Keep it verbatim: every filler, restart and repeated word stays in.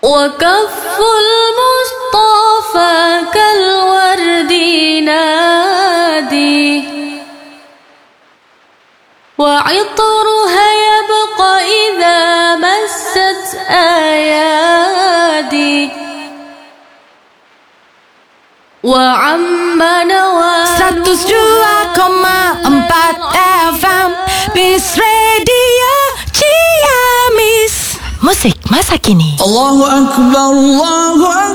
وكف المصطفى كالورد نادي وعطرها يبقى إذا مست أيادي وعم نوال seratus dua koma empat F M Bis Radio Ciamis. Musik masa kini. Allahu Akbar, Allahu Akbar.